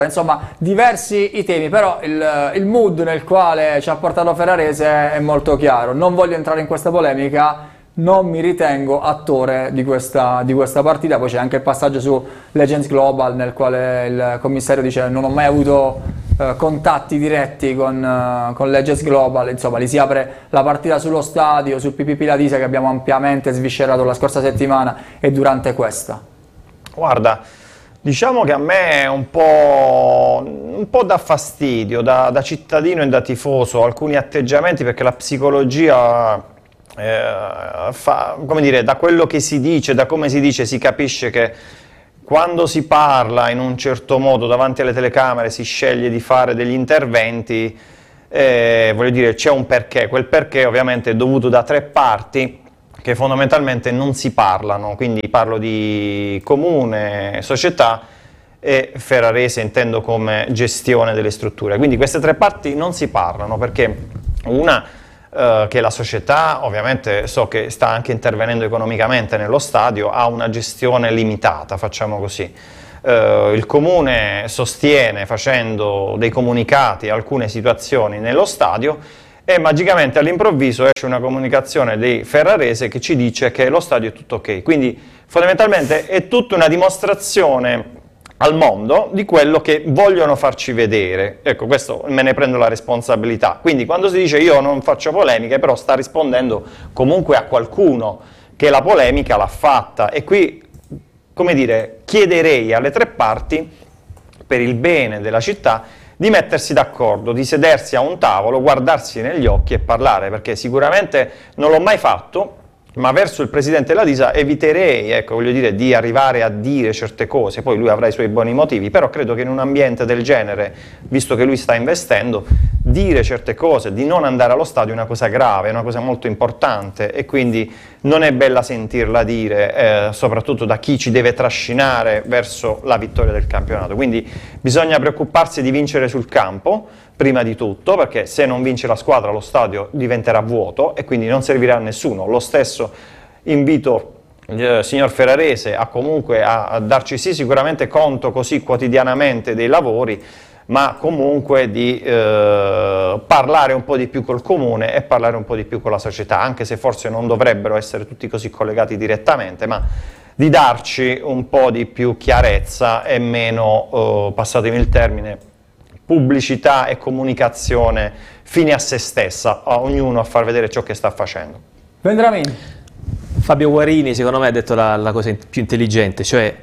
Insomma, diversi i temi, però il mood nel quale ci ha portato Ferrarese è molto chiaro. Non voglio entrare in questa polemica, non mi ritengo attore di questa partita. Poi c'è anche il passaggio su Legends Global nel quale il commissario dice non ho mai avuto contatti diretti con Legends Global. Insomma, li si apre la partita sullo stadio, sul PPP Latisa che abbiamo ampiamente sviscerato la scorsa settimana e durante questa. Guarda, diciamo che a me un po' dà fastidio da cittadino e da tifoso alcuni atteggiamenti, perché la psicologia come dire, da quello che si dice, da come si dice, si capisce che quando si parla in un certo modo davanti alle telecamere si sceglie di fare degli interventi, voglio dire, c'è un perché. Quel perché ovviamente è dovuto da tre parti che fondamentalmente non si parlano, quindi parlo di comune, società e Ferrarese, intendo come gestione delle strutture. Quindi queste tre parti non si parlano, perché una, che la società, ovviamente so che sta anche intervenendo economicamente nello stadio, ha una gestione limitata, facciamo così. Il comune sostiene facendo dei comunicati alcune situazioni nello stadio, e magicamente all'improvviso esce una comunicazione dei Ferrarese che ci dice che lo stadio è tutto ok. Quindi fondamentalmente è tutta una dimostrazione al mondo di quello che vogliono farci vedere. Ecco, questo me ne prendo la responsabilità. Quindi quando si dice io non faccio polemiche, però sta rispondendo comunque a qualcuno che la polemica l'ha fatta, e qui, come dire, chiederei alle tre parti, per il bene della città, di mettersi d'accordo, di sedersi a un tavolo, guardarsi negli occhi e parlare, perché sicuramente non l'ho mai fatto, ma verso il presidente Latisa eviterei, ecco, voglio dire, di arrivare a dire certe cose. Poi lui avrà i suoi buoni motivi, però credo che in un ambiente del genere, visto che lui sta investendo, dire certe cose, di non andare allo stadio è una cosa grave, è una cosa molto importante, e quindi non è bella sentirla dire, soprattutto da chi ci deve trascinare verso la vittoria del campionato. Quindi bisogna preoccuparsi di vincere sul campo, prima di tutto, perché se non vince la squadra lo stadio diventerà vuoto e quindi non servirà a nessuno. Lo stesso invito signor Ferrarese a comunque a darci sì sicuramente conto così quotidianamente dei lavori, ma comunque di parlare un po' di più col comune e parlare un po' di più con la società, anche se forse non dovrebbero essere tutti così collegati direttamente, ma di darci un po' di più chiarezza e meno, passatemi il termine, pubblicità e comunicazione fine a se stessa, a ognuno a far vedere ciò che sta facendo. Vendramin. Fabio Guarini secondo me ha detto la cosa più intelligente, cioè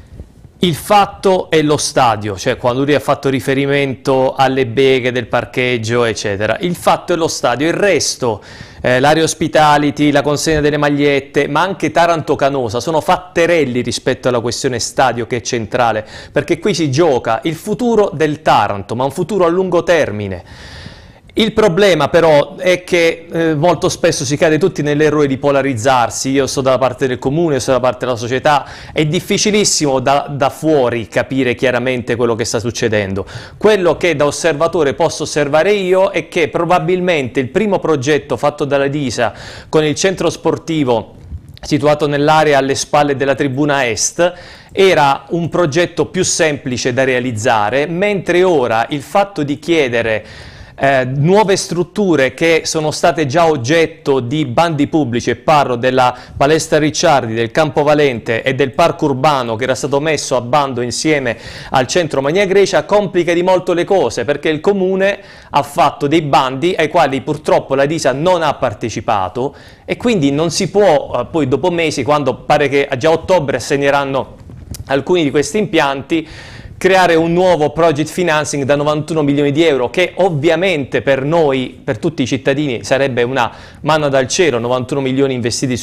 il fatto è lo stadio, cioè quando lui ha fatto riferimento alle beghe del parcheggio eccetera, il fatto è lo stadio, il resto, l'area hospitality, la consegna delle magliette, ma anche Taranto Canosa sono fatterelli rispetto alla questione stadio, che è centrale, perché qui si gioca il futuro del Taranto, ma un futuro a lungo termine. Il problema però è che molto spesso si cade tutti nell'errore di polarizzarsi. Io sto dalla parte del comune, io sto dalla parte della società, è difficilissimo da fuori capire chiaramente quello che sta succedendo. Quello che da osservatore posso osservare io è che probabilmente il primo progetto fatto dalla Disa con il centro sportivo situato nell'area alle spalle della tribuna est era un progetto più semplice da realizzare, mentre ora il fatto di chiedere nuove strutture che sono state già oggetto di bandi pubblici, e parlo della palestra Ricciardi, del Campo Valente e del parco urbano che era stato messo a bando insieme al centro Magna Grecia, complica di molto le cose, perché il comune ha fatto dei bandi ai quali purtroppo la Disa non ha partecipato, e quindi non si può poi dopo mesi, quando pare che già a ottobre assegneranno alcuni di questi impianti, creare un nuovo project financing da 91 milioni di euro, che ovviamente per noi, per tutti i cittadini, sarebbe una manna dal cielo, 91 milioni investiti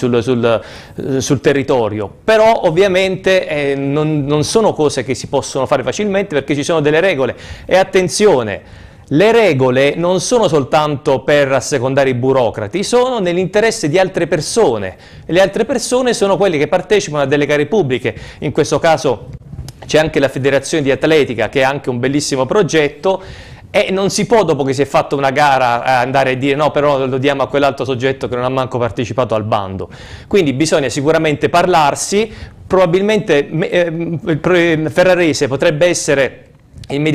sul territorio, però ovviamente non sono cose che si possono fare facilmente, perché ci sono delle regole, e attenzione, le regole non sono soltanto per assecondare i burocrati, sono nell'interesse di altre persone, e le altre persone sono quelle che partecipano a delle gare pubbliche. In questo caso c'è anche la Federazione di Atletica, che è anche un bellissimo progetto, e non si può, dopo che si è fatta una gara, andare a dire no, però lo diamo a quell'altro soggetto che non ha manco partecipato al bando. Quindi bisogna sicuramente parlarsi. Probabilmente Ferrarese potrebbe essere il